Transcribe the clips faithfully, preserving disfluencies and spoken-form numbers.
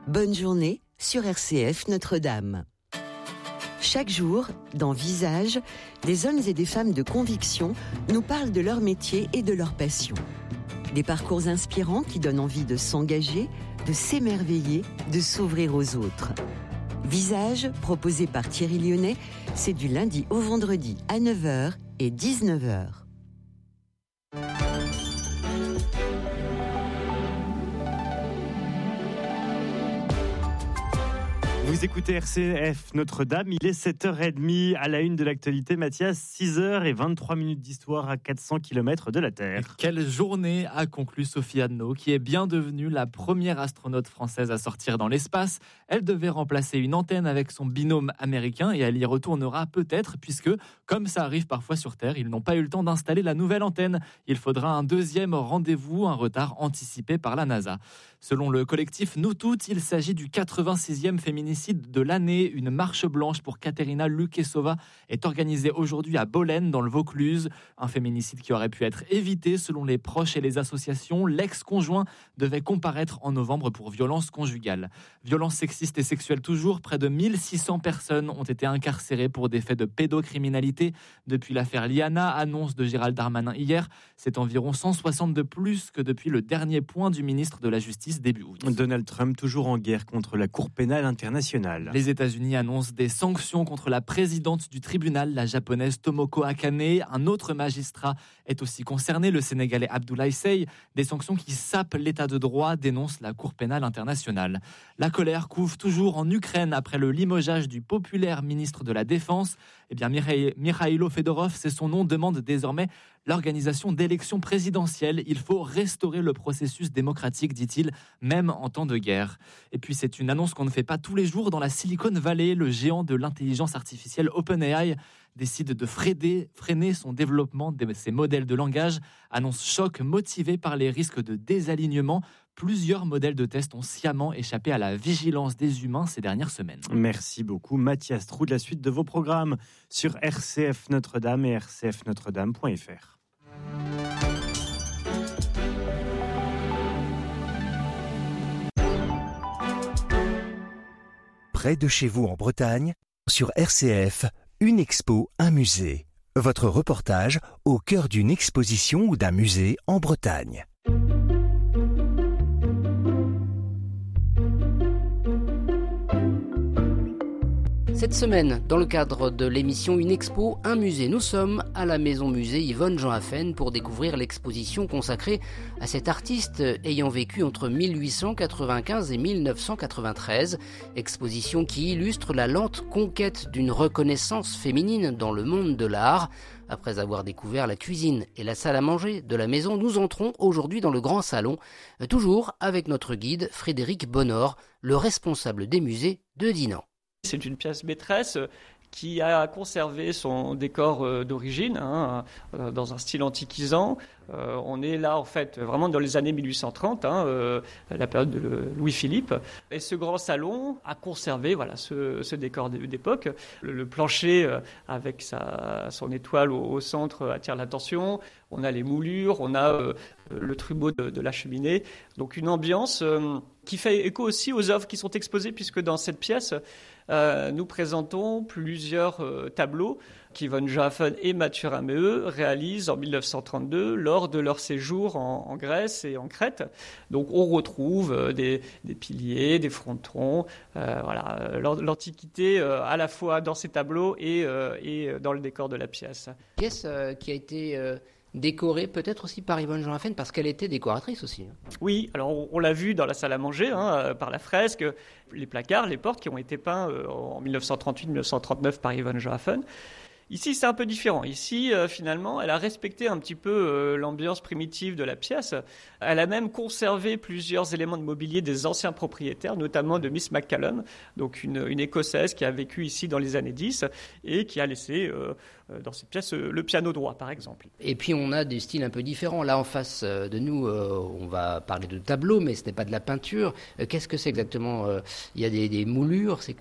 Bonne journée sur R C F Notre-Dame. Chaque jour, dans Visage, des hommes et des femmes de conviction nous parlent de leur métier et de leur passion. Des parcours inspirants qui donnent envie de s'engager, de s'émerveiller, de s'ouvrir aux autres. Visage, proposé par Thierry Lyonnais, c'est du lundi au vendredi à neuf heures et dix-neuf heures. Vous écoutez R C F Notre-Dame, il est sept heures trente à la une de l'actualité. Mathias, six heures vingt-trois minutes d'histoire à quatre cents kilomètres de la Terre. Et quelle journée a conclu Sophie Adno, qui est bien devenue la première astronaute française à sortir dans l'espace. Elle devait remplacer une antenne avec son binôme américain et elle y retournera peut-être, puisque, comme ça arrive parfois sur Terre, ils n'ont pas eu le temps d'installer la nouvelle antenne. Il faudra un deuxième rendez-vous, un retard anticipé par la NASA. Selon le collectif Nous Toutes, il s'agit du quatre-vingt-sixième féminicide de l'année. Une marche blanche pour Katerina Lukesova est organisée aujourd'hui à Bolène, dans le Vaucluse. Un féminicide qui aurait pu être évité selon les proches et les associations. L'ex-conjoint devait comparaître en novembre pour violence conjugale. Violence sexiste et sexuelle toujours. Près de mille six cents personnes ont été incarcérées pour des faits de pédocriminalité depuis l'affaire Liana, annonce de Gérald Darmanin hier. C'est environ cent soixante de plus que depuis le dernier point du ministre de la Justice début août. Donald Trump toujours en guerre contre la Cour pénale internationale. Les États-Unis annoncent des sanctions contre la présidente du tribunal, la japonaise Tomoko Akane. Un autre magistrat est aussi concerné, le Sénégalais Abdoulaye Seye. Des sanctions qui sapent l'état de droit, dénonce la Cour pénale internationale. La colère couve toujours en Ukraine après le limogeage du populaire ministre de la Défense. Eh bien, Mikhailo Fedorov, c'est son nom, demande désormais l'organisation d'élections présidentielles. Il faut restaurer le processus démocratique, dit-il, même en temps de guerre. Et puis, c'est une annonce qu'on ne fait pas tous les jours. Dans la Silicon Valley, le géant de l'intelligence artificielle OpenAI décide de freiner, freiner son développement de ses modèles de langage. Annonce choc motivée par les risques de désalignement. Plusieurs modèles de test ont sciemment échappé à la vigilance des humains ces dernières semaines. Merci beaucoup Mathias Trou de la suite de vos programmes sur R C F Notre-Dame et r c f notre dame point f r. Près de chez vous en Bretagne, sur R C F, une expo, un musée. Votre reportage au cœur d'une exposition ou d'un musée en Bretagne. Cette semaine, dans le cadre de l'émission Une Expo, un musée, nous sommes à la Maison Musée Yvonne Jean Haffen pour découvrir l'exposition consacrée à cet artiste ayant vécu entre mille huit cent quatre-vingt-quinze et mille neuf cent quatre-vingt-treize. Exposition qui illustre la lente conquête d'une reconnaissance féminine dans le monde de l'art. Après avoir découvert la cuisine et la salle à manger de la maison, nous entrons aujourd'hui dans le grand salon, toujours avec notre guide Frédéric Bonnor, le responsable des musées de Dinan. C'est une pièce maîtresse qui a conservé son décor d'origine, hein, dans un style antiquisant. Euh, on est là, en fait, vraiment dans les années mille huit cent trente, hein, euh, la période de Louis-Philippe. Et ce grand salon a conservé voilà, ce, ce décor d'époque. Le, le plancher, euh, avec sa, son étoile au, au centre, attire l'attention. On a les moulures, on a euh, le trumeau de, de la cheminée. Donc une ambiance euh, qui fait écho aussi aux œuvres qui sont exposées, puisque dans cette pièce, Euh, nous présentons plusieurs euh, tableaux qu'Yvonne Jean Haffen et Mathieu Rameau réalisent en mille neuf cent trente-deux lors de leur séjour en, en Grèce et en Crète. Donc on retrouve euh, des, des piliers, des frontons, euh, voilà, l'Antiquité euh, à la fois dans ces tableaux et, euh, et dans le décor de la pièce. Pièce euh, qui a été euh, décorée peut-être aussi par Yvonne Jean Haffen parce qu'elle était décoratrice aussi. Oui, alors on, on l'a vu dans la salle à manger, hein, par la fresque, les placards, les portes qui ont été peints euh, en mille neuf cent trente-huit mille neuf cent trente-neuf par Yvonne Jean Haffen. Ici, c'est un peu différent. Ici, euh, finalement, elle a respecté un petit peu euh, l'ambiance primitive de la pièce. Elle a même conservé plusieurs éléments de mobilier des anciens propriétaires, notamment de Miss McCallum, donc une, une Écossaise qui a vécu ici dans les années dix et qui a laissé euh, dans cette pièce euh, le piano droit, par exemple. Et puis, on a des styles un peu différents. Là, en face de nous, euh, on va parler de tableau, mais ce n'est pas de la peinture. Euh, qu'est-ce que c'est exactement ? Il y a des, des moulures, c'est quoi ?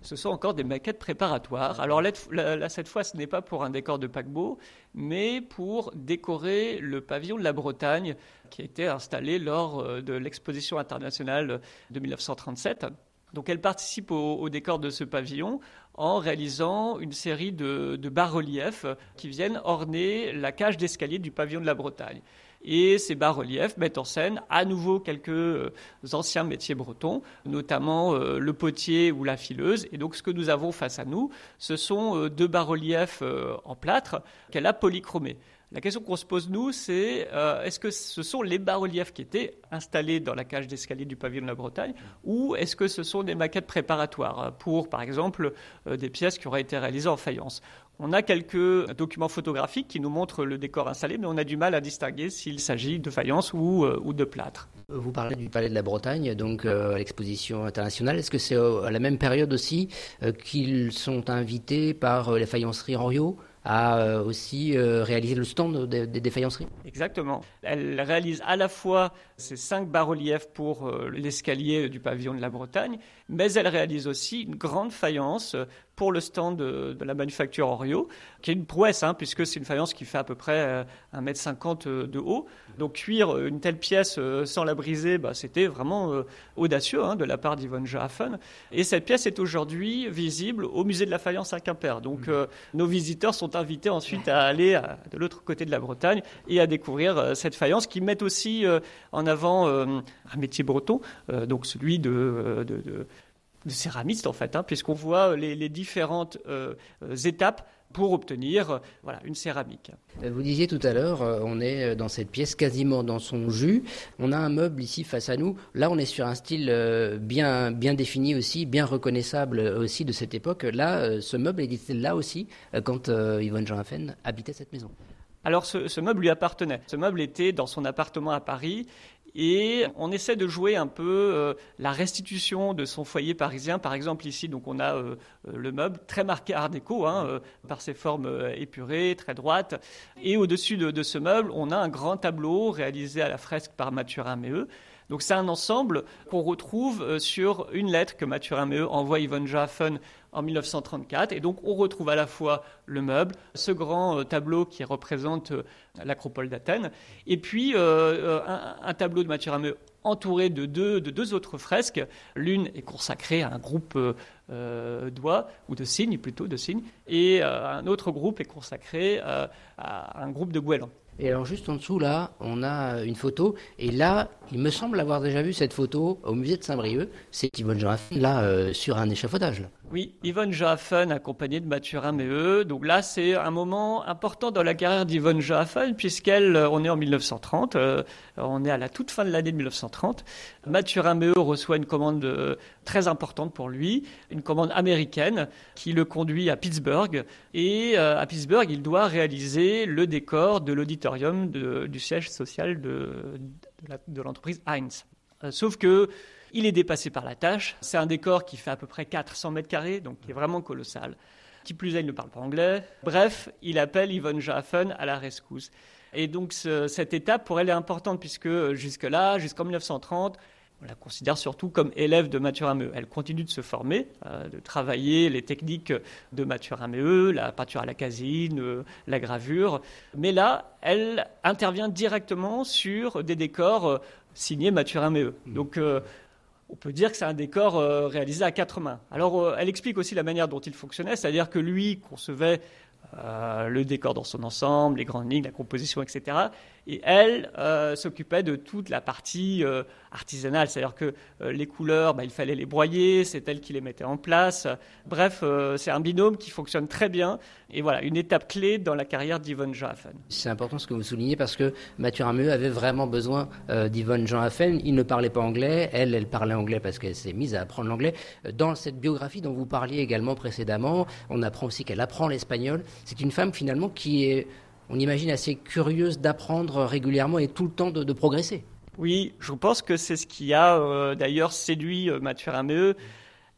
ce sont encore des maquettes préparatoires. Alors là, là, cette fois, ce n'est pas pour un décor de paquebot, mais pour décorer le pavillon de la Bretagne qui a été installé lors de l'exposition internationale de dix-neuf cent trente-sept. Donc elle participe au, au décor de ce pavillon en réalisant une série de, de bas-reliefs qui viennent orner la cage d'escalier du pavillon de la Bretagne. Et ces bas-reliefs mettent en scène à nouveau quelques anciens métiers bretons, notamment euh, le potier ou la fileuse. Et donc ce que nous avons face à nous, ce sont euh, deux bas-reliefs euh, en plâtre qu'elle a polychromés. La question qu'on se pose, nous, c'est euh, est-ce que ce sont les bas-reliefs qui étaient installés dans la cage d'escalier du pavillon de la Bretagne ou est-ce que ce sont des maquettes préparatoires pour, par exemple, euh, des pièces qui auraient été réalisées en faïence ? On a quelques documents photographiques qui nous montrent le décor installé, mais on a du mal à distinguer s'il s'agit de faïence ou, euh, ou de plâtre. Vous parlez du Palais de la Bretagne, donc euh, à l'exposition internationale. Est-ce que c'est euh, à la même période aussi euh, qu'ils sont invités par euh, les faïenceries Henriot à euh, aussi euh, réaliser le stand des, des, des faïenceries ? Exactement. Elle réalise à la fois ces cinq bas-reliefs pour euh, l'escalier du pavillon de la Bretagne, mais elle réalise aussi une grande faïence pour le stand de, de la manufacture Henriot, qui est une prouesse, hein, puisque c'est une faïence qui fait à peu près euh, un mètre cinquante de haut. Donc cuire une telle pièce euh, sans la briser, bah, c'était vraiment euh, audacieux hein, de la part d'Yvonne Johaffen. Et cette pièce est aujourd'hui visible au musée de la faïence à Quimper. Donc euh, nos visiteurs sont invités ensuite à aller à, de l'autre côté de la Bretagne et à découvrir euh, cette faïence qui met aussi euh, en avant euh, un métier breton, euh, donc celui de... de, de de céramiste en fait, hein, puisqu'on voit les, les différentes euh, étapes pour obtenir euh, voilà, une céramique. Vous disiez tout à l'heure, euh, on est dans cette pièce quasiment dans son jus. On a un meuble ici face à nous. Là, on est sur un style euh, bien, bien défini aussi, bien reconnaissable aussi de cette époque. Là, euh, ce meuble était là aussi euh, quand euh, Yvonne Johaffen habitait cette maison. Alors ce, ce meuble lui appartenait. Ce meuble était dans son appartement à Paris. Et on essaie de jouer un peu euh, la restitution de son foyer parisien. Par exemple, ici, donc, on a euh, le meuble très marqué art déco, hein, euh, par ses formes euh, épurées, très droites. Et au-dessus de, de ce meuble, on a un grand tableau réalisé à la fresque par Mathurin-Méheux. Donc c'est un ensemble qu'on retrouve sur une lettre que Mathurin-Méheux envoie à Yvonne Johaffen en dix-neuf cent trente-quatre. Et donc on retrouve à la fois le meuble, ce grand tableau qui représente l'acropole d'Athènes, et puis euh, un, un tableau de Mathurin-Méheux entouré de deux, de deux autres fresques. L'une est consacrée à un groupe euh, d'oies, ou de cygnes plutôt, de cygnes, et euh, un autre groupe est consacré euh, à un groupe de goélands. Et alors juste en dessous, là, on a une photo. Et là, il me semble avoir déjà vu cette photo au musée de Saint-Brieuc. C'est Yvonne Johaffen, là, euh, sur un échafaudage. Là. Oui, Yvonne Johaffen accompagnée de Mathurin-Méheux. Donc là, c'est un moment important dans la carrière d'Yvonne Johaffen, puisqu'elle, on est en dix-neuf cent trente, euh, on est à la toute fin de l'année de dix-neuf cent trente. Mathurin-Méheux reçoit une commande euh, très importante pour lui, une commande américaine qui le conduit à Pittsburgh. Et euh, à Pittsburgh, il doit réaliser le décor de l'auditorium de, du siège social de, de, la, de l'entreprise Heinz. Euh, sauf que il est dépassé par la tâche. C'est un décor qui fait à peu près quatre cents mètres carrés, donc qui est vraiment colossal. Qui plus est, il ne parle pas anglais. Bref, il appelle Yvonne Johaffen à la rescousse. Et donc, ce, cette étape, pour elle, est importante, puisque jusque-là, jusqu'en dix-neuf cent trente, on la considère surtout comme élève de Mathurin-Méheux. Elle continue de se former, euh, de travailler les techniques de Mathurin-Méheux, la peinture à la casine, euh, la gravure. Mais là, elle intervient directement sur des décors euh, signés Mathurin-Méheux. Mmh. Donc, euh, on peut dire que c'est un décor euh, réalisé à quatre mains. Alors, euh, elle explique aussi la manière dont il fonctionnait, c'est-à-dire que lui concevait euh, le décor dans son ensemble, les grandes lignes, la composition, et cetera. Et elle euh, s'occupait de toute la partie euh, artisanale, c'est-à-dire que euh, les couleurs, bah, il fallait les broyer, c'est elle qui les mettait en place. Bref, euh, c'est un binôme qui fonctionne très bien. Et voilà, une étape clé dans la carrière d'Yvonne Johaffen. C'est important ce que vous soulignez parce que Mathurin-Méheux avait vraiment besoin euh, d'Yvonne Johaffen. Il ne parlait pas anglais, elle, elle parlait anglais parce qu'elle s'est mise à apprendre l'anglais. Dans cette biographie dont vous parliez également précédemment, on apprend aussi qu'elle apprend l'espagnol. C'est une femme finalement qui est, on imagine, assez curieuse d'apprendre régulièrement et tout le temps de, de progresser. Oui, je pense que c'est ce qui a euh, d'ailleurs séduit euh, Mathurin-Méheux.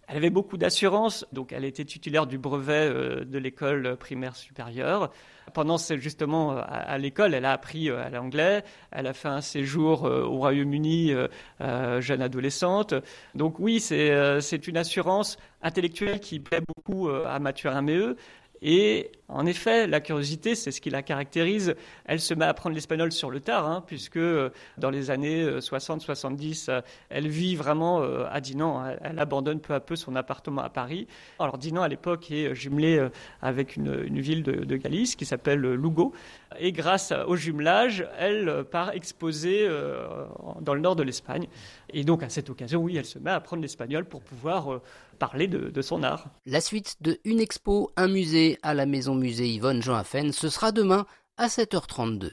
Elle avait beaucoup d'assurance, donc elle était titulaire du brevet euh, de l'école primaire supérieure. Pendant justement à, à l'école, elle a appris euh, l'anglais, elle a fait un séjour euh, au Royaume-Uni, euh, euh, jeune adolescente. Donc oui, c'est, euh, c'est une assurance intellectuelle qui plaît beaucoup euh, à Mathurin Méheut. Et en effet, la curiosité, c'est ce qui la caractérise. Elle se met à apprendre l'espagnol sur le tard, hein, puisque dans les années soixante soixante-dix, elle vit vraiment à Dinan. Elle, elle abandonne peu à peu son appartement à Paris. Alors Dinan, à l'époque, est jumelée avec une, une ville de, de Galice qui s'appelle Lugo. Et grâce au jumelage, elle part exposer euh, dans le nord de l'Espagne. Et donc, à cette occasion, oui, elle se met à apprendre l'espagnol pour pouvoir euh, parler de, de son art. La suite de Une Expo, un musée à la Maison Musée Yvonne Jean Affen, ce sera demain à sept heures trente-deux.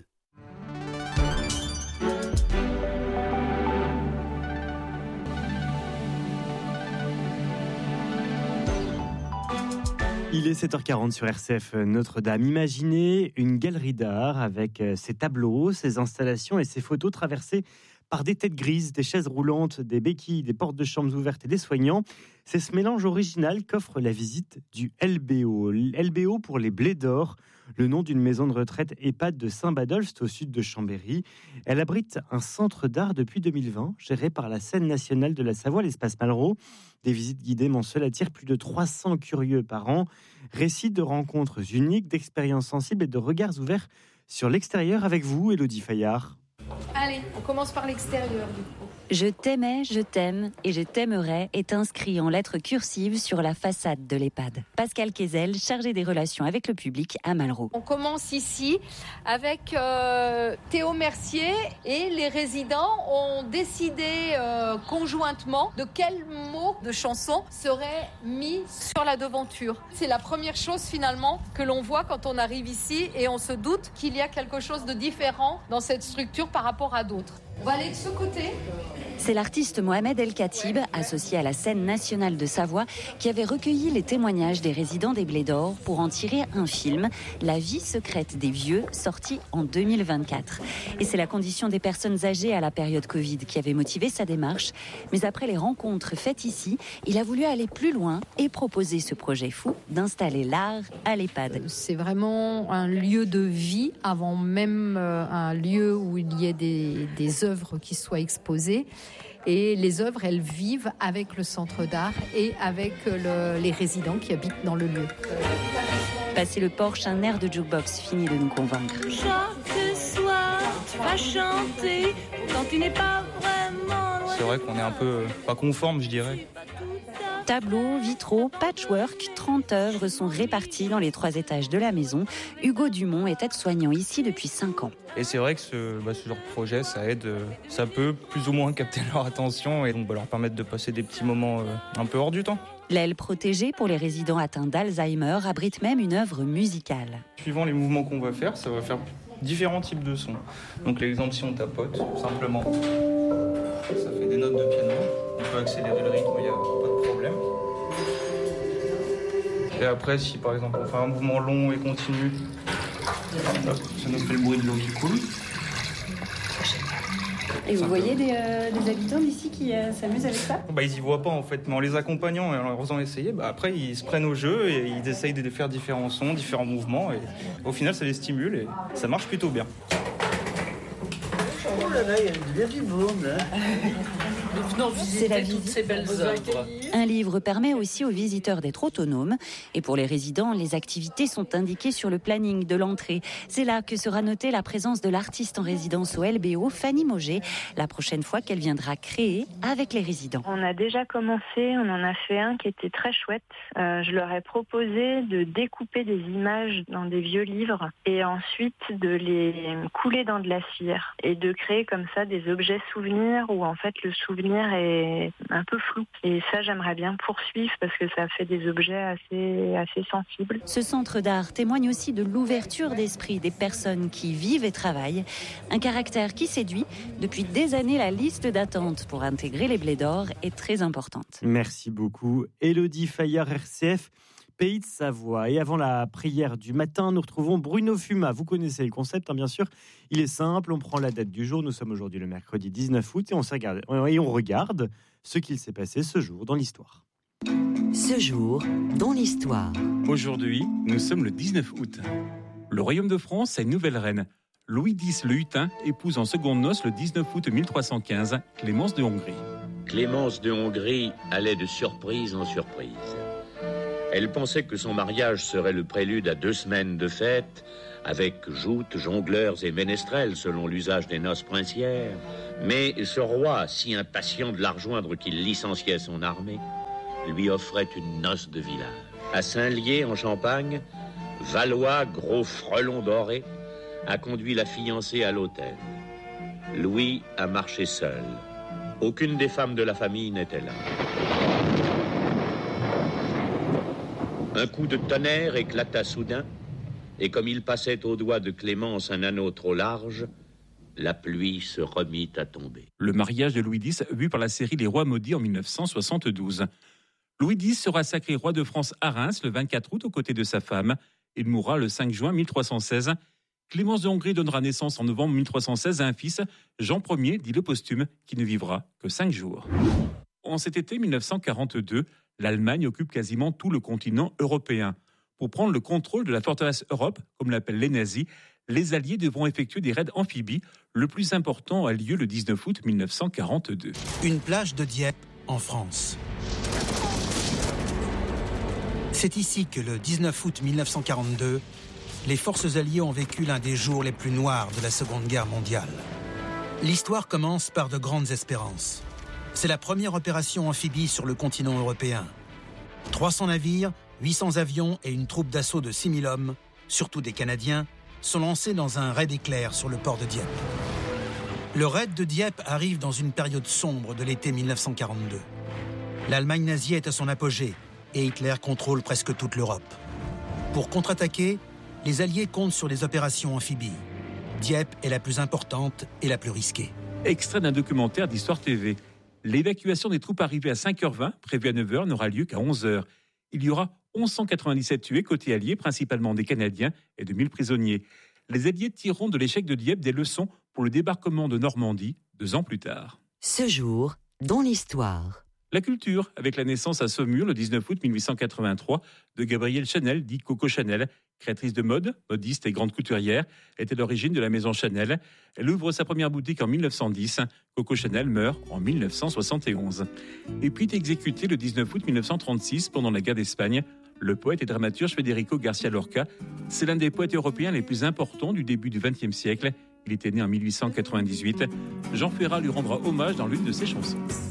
Il est sept heures quarante sur R C F Notre-Dame. Imaginez une galerie d'art avec ses tableaux, ses installations et ses photos traversées par des têtes grises, des chaises roulantes, des béquilles, des portes de chambres ouvertes et des soignants. C'est ce mélange original qu'offre la visite du L B O. L B O pour les Blés d'Or, le nom d'une maison de retraite EHPAD de Saint-Badolphe, au sud de Chambéry. Elle abrite un centre d'art depuis deux mille vingt, géré par la Scène nationale de la Savoie, l'espace Malraux. Des visites guidées mensuelles attirent plus de trois cents curieux par an. Récits de rencontres uniques, d'expériences sensibles et de regards ouverts sur l'extérieur avec vous, Élodie Fayard. Allez, on commence par l'extérieur du coup. Je t'aimais, je t'aime et je t'aimerai est inscrit en lettres cursives sur la façade de l'EHPAD. Pascal Kézel, chargé des relations avec le public à Malraux. On commence ici avec euh, Théo Mercier et les résidents ont décidé euh, conjointement de quel mot de chanson serait mis sur la devanture. C'est la première chose finalement que l'on voit quand on arrive ici et on se doute qu'il y a quelque chose de différent dans cette structure par rapport à d'autres. On va aller de ce côté. C'est l'artiste Mohamed El Khatib, associé à la Scène nationale de Savoie, qui avait recueilli les témoignages des résidents des Blés d'Or pour en tirer un film, La vie secrète des vieux, sorti en deux mille vingt-quatre. Et c'est la condition des personnes âgées à la période Covid qui avait motivé sa démarche. Mais après les rencontres faites ici, il a voulu aller plus loin et proposer ce projet fou d'installer l'art à l'EHPAD. C'est vraiment un lieu de vie avant même un lieu où il y ait des, des œuvres qui soient exposées. Et les œuvres, elles vivent avec le centre d'art et avec le, les résidents qui habitent dans le lieu. Passer le porche, un air de jukebox finit de nous convaincre. Chaque soir, tu vas chanter quand tu n'es pas vraiment loin. C'est vrai qu'on est un peu pas conforme, je dirais. Tableaux, vitraux, patchwork, trente œuvres sont réparties dans les trois étages de la maison. Hugo Dumont est aide-soignant ici depuis cinq ans. Et c'est vrai que ce, bah, ce genre de projet, ça aide, ça peut plus ou moins capter leur attention et donc bah, leur permettre de passer des petits moments euh, un peu hors du temps. L'aile protégée pour les résidents atteints d'Alzheimer abrite même une œuvre musicale. Suivant les mouvements qu'on va faire, ça va faire différents types de sons. Donc l'exemple, si on tapote, simplement, ça fait des notes de piano. On peut accélérer le rythme, il n'y a pas de problème. Et après, si par exemple on fait un mouvement long et continu, hop, ça nous fait le bruit de l'eau qui coule. Et vous voyez des, euh, des habitants d'ici qui euh, s'amusent avec ça ? Bah, ils y voient pas en fait, mais en les accompagnant et en leur faisant essayer, bah, après ils se prennent au jeu et ils essayent de faire différents sons, différents mouvements et au final ça les stimule et ça marche plutôt bien. Oh là là, il y a bien du monde. Hein. Venons visiter la toutes ces belles œuvres. Un livre permet aussi aux visiteurs d'être autonomes. Et pour les résidents, les activités sont indiquées sur le planning de l'entrée. C'est là que sera notée la présence de l'artiste en résidence au L B O, Fanny Mauger, la prochaine fois qu'elle viendra créer avec les résidents. On a déjà commencé, on en a fait un qui était très chouette. Euh, je leur ai proposé de découper des images dans des vieux livres et ensuite de les couler dans de la cire et de créer comme ça des objets souvenirs où en fait le souvenir est un peu flou. Et ça, j'aimerais bien poursuivre parce que ça fait des objets assez, assez sensibles. Ce centre d'art témoigne aussi de l'ouverture d'esprit des personnes qui vivent et travaillent. Un caractère qui séduit. Depuis des années, la liste d'attente pour intégrer les Blés d'Or est très importante. Merci beaucoup. Élodie Fayard, R C F, Pays de Savoie. Et avant la prière du matin, nous retrouvons Bruno Fuma. Vous connaissez le concept, hein, bien sûr. Il est simple, on prend la date du jour. Nous sommes aujourd'hui le mercredi dix-neuf août et on, regarde, et on regarde ce qu'il s'est passé ce jour dans l'histoire. Ce jour, dans l'histoire. Aujourd'hui, nous sommes le dix-neuf août. Le royaume de France a une nouvelle reine. Louis dix le Hutin épouse en secondes noces le dix-neuf août mille trois cent quinze Clémence de Hongrie. Clémence de Hongrie allait de surprise en surprise. Elle pensait que son mariage serait le prélude à deux semaines de fête, avec joutes, jongleurs et ménestrels selon l'usage des noces princières. Mais ce roi, si impatient de la rejoindre qu'il licenciait son armée, lui offrait une noce de village. À Saint-Lié, en Champagne, Valois, gros frelon doré, a conduit la fiancée à l'hôtel. Louis a marché seul. Aucune des femmes de la famille n'était là. Un coup de tonnerre éclata soudain, et comme il passait au doigt de Clémence un anneau trop large, la pluie se remit à tomber. Le mariage de Louis dix, vu par la série Les Rois maudits en mille neuf cent soixante-douze. Louis dix sera sacré roi de France à Reims le vingt-quatre août aux côtés de sa femme. Il mourra le cinq juin mille trois cent seize. Clémence de Hongrie donnera naissance en novembre mille trois cent seize à un fils, Jean Ier, dit le posthume, qui ne vivra que cinq jours. En cet été mille neuf cent quarante-deux, l'Allemagne occupe quasiment tout le continent européen. Pour prendre le contrôle de la forteresse Europe, comme l'appellent les nazis, les Alliés devront effectuer des raids amphibies. Le plus important a lieu le dix-neuf août mille neuf cent quarante-deux. Une plage de Dieppe, en France. C'est ici que le dix-neuf août mille neuf cent quarante-deux, les forces alliées ont vécu l'un des jours les plus noirs de la Seconde Guerre mondiale. L'histoire commence par de grandes espérances. C'est la première opération amphibie sur le continent européen. trois cents navires, huit cents avions et une troupe d'assaut de six mille hommes, surtout des Canadiens, sont lancés dans un raid éclair sur le port de Dieppe. Le raid de Dieppe arrive dans une période sombre de l'été mille neuf cent quarante-deux. L'Allemagne nazie est à son apogée et Hitler contrôle presque toute l'Europe. Pour contre-attaquer, les Alliés comptent sur les opérations amphibies. Dieppe est la plus importante et la plus risquée. Extrait d'un documentaire d'Histoire T V. L'évacuation des troupes arrivées à cinq heures vingt, prévue à neuf heures, n'aura lieu qu'à onze heures. Il y aura mille cent quatre-vingt-dix-sept tués côté alliés, principalement des Canadiens et de mille prisonniers. Les Alliés tireront de l'échec de Dieppe des leçons pour le débarquement de Normandie deux ans plus tard. Ce jour, dans l'histoire. La culture, avec la naissance à Saumur le dix-neuf août mille huit cent quatre-vingt-trois de Gabrielle Chanel, dit Coco Chanel. Créatrice de mode, modiste et grande couturière, était à l'origine de la maison Chanel. Elle ouvre sa première boutique en mille neuf cent dix. Coco Chanel meurt en mille neuf cent soixante et onze. Et puis est exécuté le dix-neuf août mille neuf cent trente-six pendant la guerre d'Espagne. Le poète et dramaturge Federico García Lorca, c'est l'un des poètes européens les plus importants du début du vingtième siècle. Il était né en mille huit cent quatre-vingt-dix-huit. Jean Ferrat lui rendra hommage dans l'une de ses chansons.